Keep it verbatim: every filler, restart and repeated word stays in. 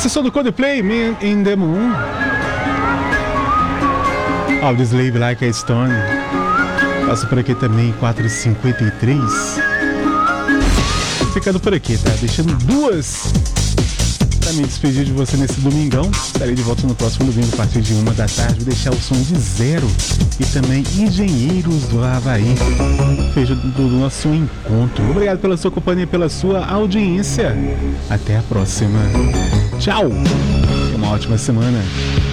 Esse é só do Coldplay, Man in the Moon. All Slave Like a Stone. Passo por aqui também, quatro e cinquenta e três. Ficando por aqui, tá? Deixando duas pra me despedir de você nesse domingão. Estarei de volta no próximo domingo a partir de uma da tarde. Vou deixar o som de Zero e também Engenheiros do Havaí. Fecho do, do nosso encontro. Obrigado pela sua companhia, pela sua audiência. Até a próxima. Tchau. Uma ótima semana.